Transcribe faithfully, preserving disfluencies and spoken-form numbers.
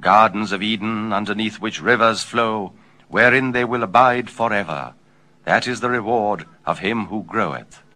gardens of Eden, underneath which rivers flow, wherein they will abide forever. That is the reward of him who groweth.